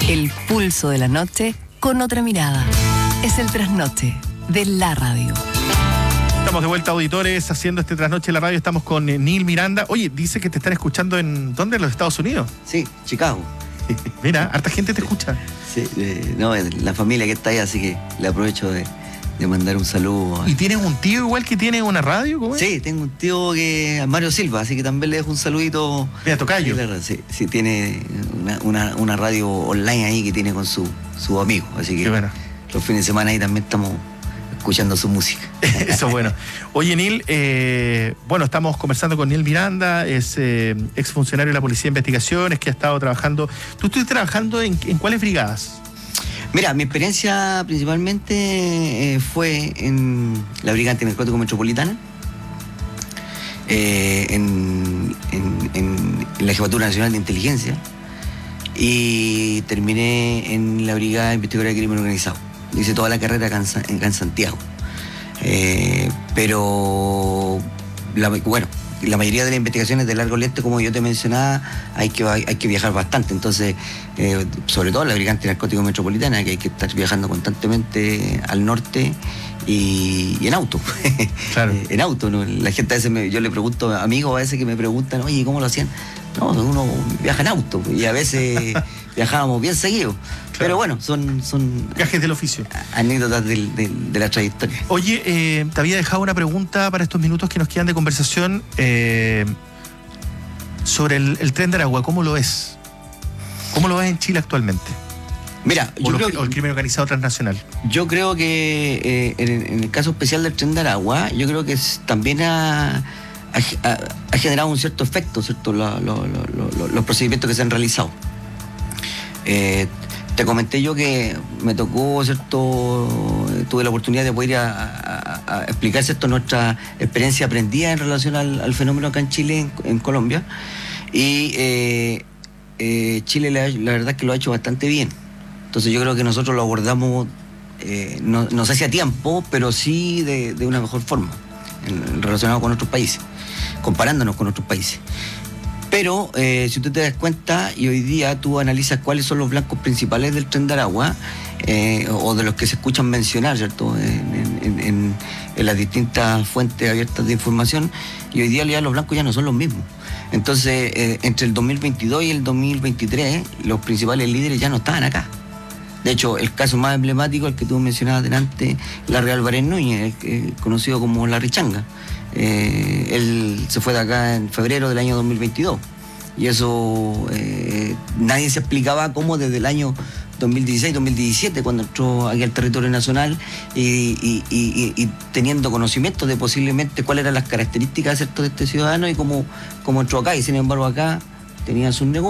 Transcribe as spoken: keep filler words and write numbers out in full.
El pulso de la noche con otra mirada. Es el trasnoche de la radio. Estamos de vuelta, auditores, haciendo este trasnoche de la radio. Estamos con eh, Neil Miranda. Oye, dice que te están escuchando en... ¿Dónde? ¿En los Estados Unidos? Sí, Chicago. Mira, harta gente te escucha. Sí, eh, no, la familia que está ahí, así que le aprovecho de, de mandar un saludo. ¿Y tienes un tío igual que tiene una radio? ¿Cómo es? Sí, tengo un tío que Mario Silva, así que también le dejo un saludito. Mira, tocayo. Sí, sí, tiene una, una, una radio online ahí que tiene con su, su amigo, así que Qué bueno. Los fines de semana ahí también estamos escuchando su música. Eso es bueno. Oye, Neil, eh, bueno, estamos conversando con Neil Miranda, es eh, exfuncionario de la Policía de Investigaciones, que ha estado trabajando. ¿Tú estuviste trabajando en, en cuáles brigadas? Mira, mi experiencia principalmente eh, fue en la Brigada Antinarcótico Metropolitana, eh, en, en, en, en la Jefatura Nacional de Inteligencia, y terminé en la Brigada Investigadora de Crimen Organizado. Hice toda la carrera acá en, acá en Santiago. Eh, pero, la, bueno, la mayoría de las investigaciones de largo aliento, como yo te mencionaba, hay que, hay, hay que viajar bastante. Entonces, eh, sobre todo en la Brigada Antinarcótico Metropolitana, que hay que estar viajando constantemente al norte y, y en auto. Claro. eh, en auto, ¿no? La gente a veces, me, yo le pregunto a amigos a veces que me preguntan, oye, ¿cómo lo hacían? No, uno viaja en auto y a veces viajábamos bien seguido. Claro. Pero bueno, son, son gajes del oficio, anécdotas del, del, de la trayectoria. Oye, eh, te había dejado una pregunta para estos minutos que nos quedan de conversación eh, sobre el, el Tren de Aragua. ¿Cómo lo ves? ¿Cómo lo ves en Chile actualmente? Mira, o, yo lo, creo que, o el crimen organizado transnacional. Yo creo que eh, en, en el caso especial del Tren de Aragua, yo creo que es, también ha, ha, ha generado un cierto efecto, ¿cierto? Lo, lo, lo, lo, los procedimientos que se han realizado. Eh, te comenté yo que me tocó, ¿cierto? Tuve la oportunidad de poder ir a, a, a explicar, ¿cierto?, nuestra experiencia aprendida en relación al, al fenómeno acá en Chile, en, en Colombia. Y eh, eh, Chile la, la verdad es que lo ha hecho bastante bien. Entonces yo creo que nosotros lo abordamos, eh, no, no sé si a tiempo, pero sí de, de una mejor forma, en, relacionado con otros países, comparándonos con otros países. Pero eh, si tú te das cuenta y hoy día tú analizas cuáles son los blancos principales del Tren de Aragua, eh, o de los que se escuchan mencionar, ¿cierto?, en, en, en, en las distintas fuentes abiertas de información, y hoy día ya los blancos ya no son los mismos. Entonces, eh, entre el dos mil veintidós y el dos mil veintitrés, los principales líderes ya no estaban acá. De hecho, el caso más emblemático, el que tú mencionabas delante, Larry Álvarez Núñez, eh, conocido como Larry Changa. Eh, él se fue de acá en febrero del año dos mil veintidós. Y eso, eh, nadie se explicaba cómo desde el año dos mil dieciséis, dos mil diecisiete, cuando entró aquí al territorio nacional y, y, y, y teniendo conocimiento de posiblemente cuáles eran las características, ¿cierto?, de este ciudadano y cómo, cómo entró acá. Y sin embargo acá tenía sus negocios.